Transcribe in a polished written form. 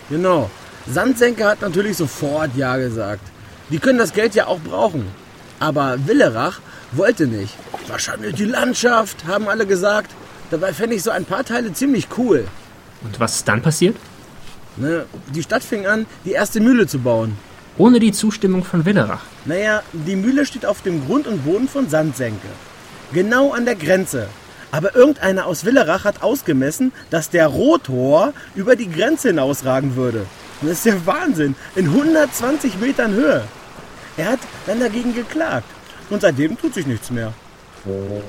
Genau. Sandsenke hat natürlich sofort Ja gesagt. Die können das Geld ja auch brauchen. Aber Willerach wollte nicht. Wahrscheinlich die Landschaft, haben alle gesagt. Dabei fände ich so ein paar Teile ziemlich cool. Und was ist dann passiert? Ne, die Stadt fing an, die erste Mühle zu bauen. Ohne die Zustimmung von Willerach. Naja, die Mühle steht auf dem Grund und Boden von Sandsenke. Genau an der Grenze. Aber irgendeiner aus Willerach hat ausgemessen, dass der Rotor über die Grenze hinausragen würde. Das ist ja Wahnsinn. In 120 Metern Höhe. Er hat dann dagegen geklagt. Und seitdem tut sich nichts mehr.